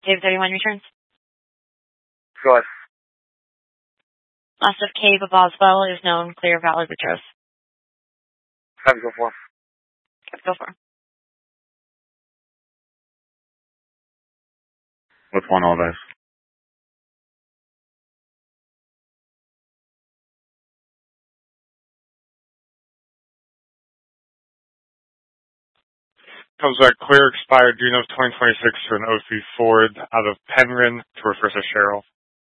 Dave 31 returns. Go ahead. Loss of Cave of Boswell is known. Clear Valley Retros. 5 go 4. Go for. What's one all this? Comes back clear expired June of 2026 to an OC Ford out of Penryn to reverse a Cheryl.